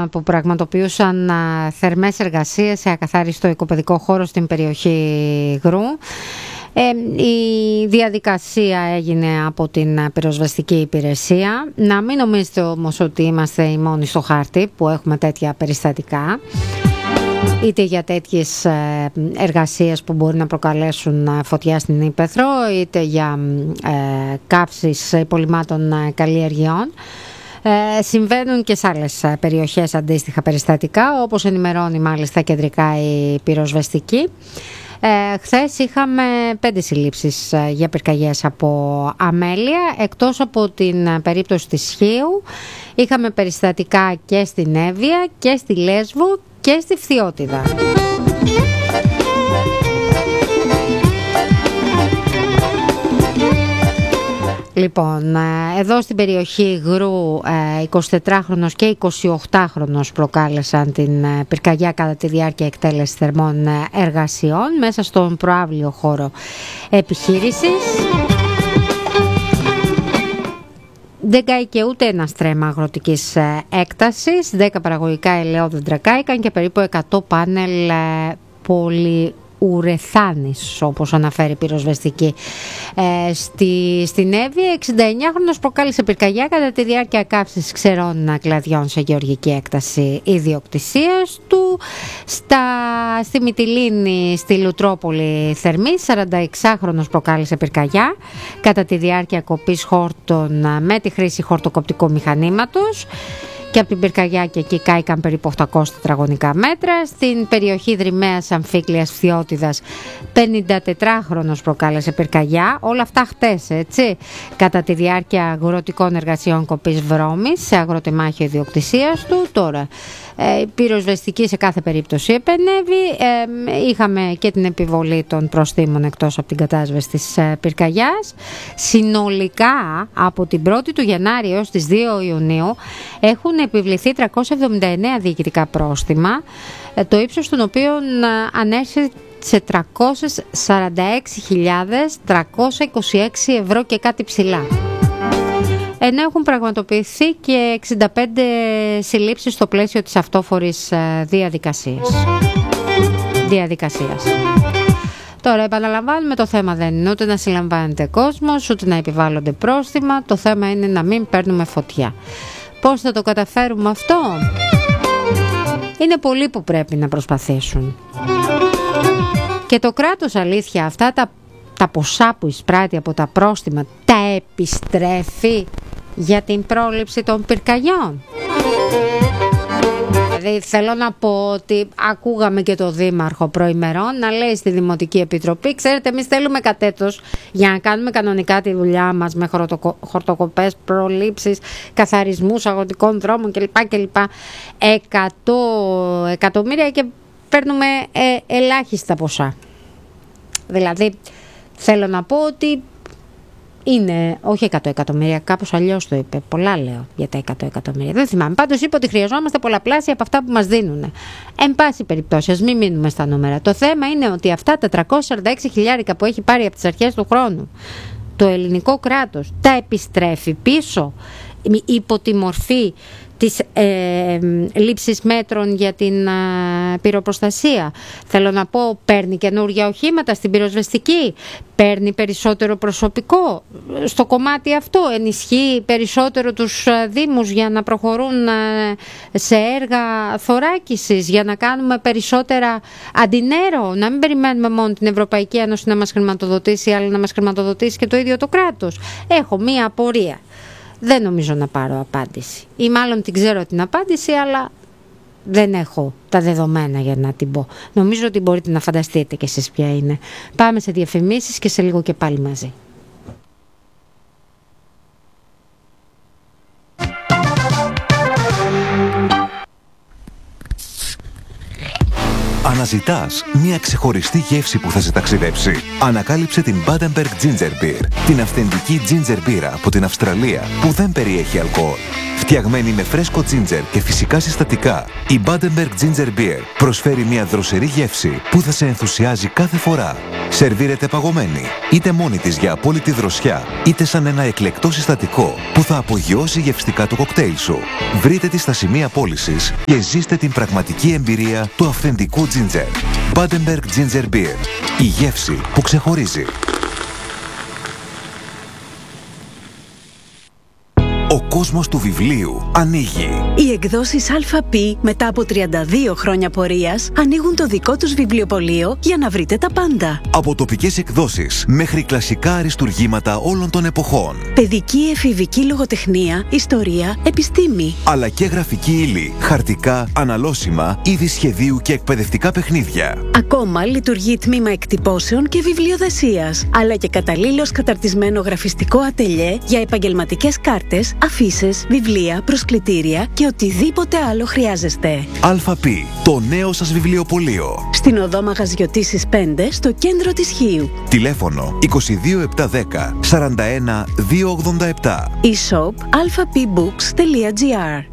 που πραγματοποιούσαν θερμές εργασίες σε ακαθάριστο οικοπαιδικό χώρο στην περιοχή Γρού. Η διαδικασία έγινε από την πυροσβεστική υπηρεσία. Να μην νομίζετε όμως ότι είμαστε οι μόνοι στο χάρτη που έχουμε τέτοια περιστατικά, είτε για τέτοιες εργασίες που μπορεί να προκαλέσουν φωτιά στην ύπαιθρο, είτε για καύσεις υπολειμμάτων καλλιεργειών. Συμβαίνουν και σε άλλες περιοχές αντίστοιχα περιστατικά, όπως ενημερώνει μάλιστα κεντρικά η πυροσβεστική. Χθες είχαμε 5 συλλήψεις για πυρκαγιές από αμέλεια. Εκτός από την περίπτωση της Χίου, είχαμε περιστατικά και στην Εύβοια και στη Λέσβο και στη Φθιώτιδα. Λοιπόν, εδώ στην περιοχή Γρού 24χρονος και 28χρονος προκάλεσαν την πυρκαγιά κατά τη διάρκεια εκτέλεσης θερμών εργασιών μέσα στον προαύλιο χώρο επιχείρησης. Δεν κάηκε ούτε ένα στρέμμα αγροτικής έκτασης, 10 παραγωγικά ελαιόδεντρα κάηκαν και περίπου 100 πάνελ πολυουρεθάνης, όπως αναφέρει η πυροσβεστική. Στην Εύβοια, 69χρονος προκάλεσε πυρκαγιά κατά τη διάρκεια καύσης ξερών κλαδιών σε γεωργική έκταση ιδιοκτησίας του. Στη Μυτιλήνη, στη Λουτρόπολη Θερμής, 46χρονος προκάλεσε πυρκαγιά κατά τη διάρκεια κοπής χόρτων με τη χρήση χορτοκοπτικού μηχανήματος. Και από την πυρκαγιά και εκεί κάηκαν περίπου 800 τετραγωνικά μέτρα. Στην περιοχή Δρυμαίας Αμφίκλειας Φθιώτιδας, 54χρονος προκάλεσε πυρκαγιά. Όλα αυτά χτες, έτσι, κατά τη διάρκεια αγροτικών εργασιών κοπής βρώμης σε αγροτεμάχιο ιδιοκτησίας του. Τώρα, η πυροσβεστική σε κάθε περίπτωση επενέβη. Είχαμε και την επιβολή των προστίμων εκτός από την κατάσβεση της πυρκαγιάς. Συνολικά από την 1η του Γενάρη έως τις 2 Ιουνίου έχουν επιβληθεί 379 διοικητικά πρόστιμα, το ύψος των οποίων ανέρχεται σε 346.326 ευρώ και κάτι ψηλά. Ενώ έχουν πραγματοποιηθεί και 65 συλλήψεις στο πλαίσιο της αυτόφορης διαδικασίας. Τώρα, επαναλαμβάνουμε, το θέμα δεν είναι ούτε να συλλαμβάνεται κόσμος, ούτε να επιβάλλονται πρόστιμα. Το θέμα είναι να μην παίρνουμε φωτιά. Πώς θα το καταφέρουμε αυτό? Είναι πολλοί που πρέπει να προσπαθήσουν. Και το κράτος, αλήθεια, αυτά τα ποσά που εισπράττει από τα πρόστιμα τα επιστρέφει για την πρόληψη των πυρκαγιών? Δηλαδή, θέλω να πω ότι ακούγαμε και το Δήμαρχο προημερών να λέει στη Δημοτική Επιτροπή: ξέρετε, εμείς θέλουμε κατέτος για να κάνουμε κανονικά τη δουλειά μας με χορτοκοπές, προλήψεις, καθαρισμούς αγροτικών δρόμων κλπ. 100 εκατομμύρια και παίρνουμε ελάχιστα ποσά. Δηλαδή, θέλω να πω ότι είναι, όχι 100 εκατομμύρια, κάπως αλλιώς το είπε. Πολλά λέω για τα 100 εκατομμύρια. Δεν θυμάμαι. Πάντως είπε ότι χρειαζόμαστε πολλαπλάσια από αυτά που μας δίνουν. Εν πάση περιπτώσει, ας μην μείνουμε στα νούμερα. Το θέμα είναι ότι αυτά τα 346 χιλιάρικα που έχει πάρει από τις αρχές του χρόνου το ελληνικό κράτος τα επιστρέφει πίσω υπό τη μορφή της λήψης μέτρων για την πυροπροστασία. Θέλω να πω, παίρνει καινούργια οχήματα στην πυροσβεστική, παίρνει περισσότερο προσωπικό στο κομμάτι αυτό, ενισχύει περισσότερο τους δήμους για να προχωρούν σε έργα θωράκισης, για να κάνουμε περισσότερα αντινέρο, να μην περιμένουμε μόνο την Ευρωπαϊκή Ένωση να μας χρηματοδοτήσει, αλλά να μας χρηματοδοτήσει και το ίδιο το κράτος. Έχω μία απορία. Δεν νομίζω να πάρω απάντηση, ή μάλλον την ξέρω την απάντηση, αλλά δεν έχω τα δεδομένα για να την πω. Νομίζω ότι μπορείτε να φανταστείτε κι εσείς ποια είναι. Πάμε σε διαφημίσεις και σε λίγο και πάλι μαζί. Αναζητάς μια ξεχωριστή γεύση που θα σε ταξιδέψει? Ανακάλυψε την Badenberg Ginger Beer, την αυθεντική ginger μπύρα από την Αυστραλία που δεν περιέχει αλκοόλ. Φτιαγμένη με φρέσκο τζίντζερ και φυσικά συστατικά, η Badenberg Ginger Beer προσφέρει μια δροσερή γεύση που θα σε ενθουσιάζει κάθε φορά. Σερβίρεται παγωμένη, είτε μόνη της για απόλυτη δροσιά, είτε σαν ένα εκλεκτό συστατικό που θα απογειώσει γευστικά το κοκτέιλ σου. Βρείτε τη στα σημεία πώλησης και ζήστε την πραγματική εμπειρία του αυθεντικού τζίντζερ. Badenberg Ginger Beer. Η γεύση που ξεχωρίζει. Ο κόσμος του βιβλίου ανοίγει. Οι εκδόσεις ΑΠ μετά από 32 χρόνια πορείας ανοίγουν το δικό τους βιβλιοπωλείο για να βρείτε τα πάντα. Από τοπικές εκδόσεις μέχρι κλασικά αριστουργήματα όλων των εποχών. Παιδική, εφηβική λογοτεχνία, ιστορία, επιστήμη. Αλλά και γραφική ύλη, χαρτικά, αναλώσιμα, είδη σχεδίου και εκπαιδευτικά παιχνίδια. Ακόμα λειτουργεί τμήμα εκτυπώσεων και βιβλιοδεσίας. Αλλά και καταλήλως καταρτισμένο γραφιστικό ατελιέ για επαγγελματικές κάρτες, αφίσες, βιβλία, προσκλητήρια και οτιδήποτε άλλο χρειάζεστε. ΑΠ, το νέο σας βιβλιοπωλείο. Στην οδό Μαγαζιωτήσης 5, στο κέντρο της Χίου. Τηλέφωνο 22710 41 287. E-shop alphapbooks.gr.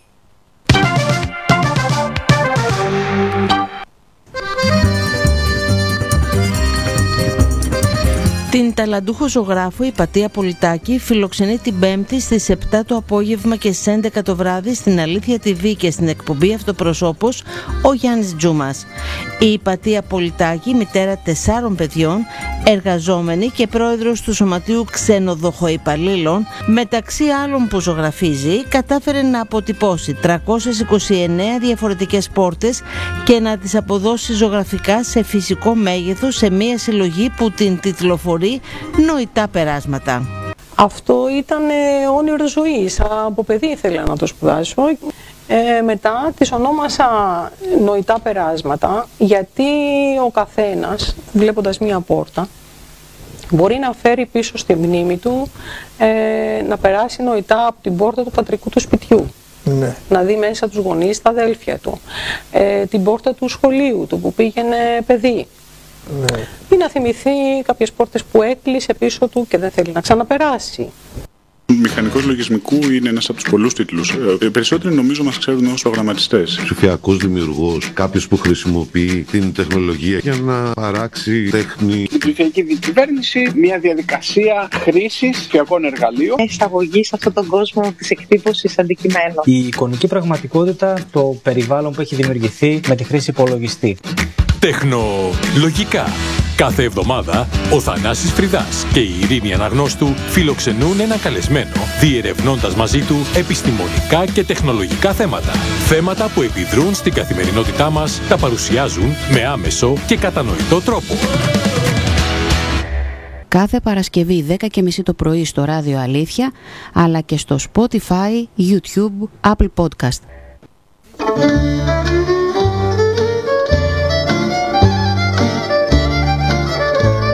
Την ταλαντούχο ζωγράφο η Πατία Πολιτάκη φιλοξενεί την Πέμπτη στις 7 το απόγευμα και στις 11 το βράδυ στην Αλήθεια TV και στην εκπομπή Αυτοπροσώπος ο Γιάννης Τζούμας. Η Πατία Πολιτάκη, μητέρα 4 παιδιών, εργαζόμενη και πρόεδρος του Σωματείου Ξενοδοχοϊπαλλήλων, μεταξύ άλλων που ζωγραφίζει, κατάφερε να αποτυπώσει 329 διαφορετικές πόρτες και να τις αποδώσει ζωγραφικά σε φυσικό μέγεθος σε μια συλλογή που την τιτλοφορεί Νοητά περάσματα. Αυτό ήταν όνειρο ζωής. Από παιδί ήθελα να το σπουδάσω. Μετά τις ονόμασα νοητά περάσματα, γιατί ο καθένας, βλέποντας μία πόρτα, μπορεί να φέρει πίσω στη μνήμη του να περάσει νοητά από την πόρτα του πατρικού του σπιτιού. Ναι. Να δει μέσα τους γονείς, τα αδέλφια του, την πόρτα του σχολείου του που πήγαινε παιδί. Ναι. Ή να θυμηθεί κάποιες πόρτες που έκλεισε πίσω του και δεν θέλει να ξαναπεράσει. Μηχανικός λογισμικού είναι ένας από τους πολλούς τίτλους. Περισσότεροι νομίζω μας ξέρουν ως προγραμματιστές. Ψηφιακός δημιουργός, κάποιος που χρησιμοποιεί την τεχνολογία για να παράξει τέχνη. Η ψηφιακή διακυβέρνηση, μια διαδικασία χρήσης ψηφιακών εργαλείων. Εισαγωγή σε αυτόν τον κόσμο της εκτύπωσης αντικειμένων. Η εικονική πραγματικότητα, το περιβάλλον που έχει δημιουργηθεί με τη χρήση υπολογιστή. Τεχνολογικά. Κάθε εβδομάδα ο Θανάσης Φρυδάς και η Ειρήνη Αναγνώστου φιλοξενούν έναν καλεσμένο, διερευνώντας μαζί του επιστημονικά και τεχνολογικά θέματα. Θέματα που επιδρούν στην καθημερινότητά μας, τα παρουσιάζουν με άμεσο και κατανοητό τρόπο. Κάθε Παρασκευή 10:30 το πρωί στο Ράδιο Αλήθεια, αλλά και στο Spotify, YouTube, Apple Podcast.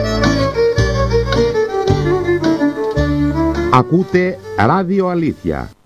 Ακούτε Ράδιο Αλήθεια.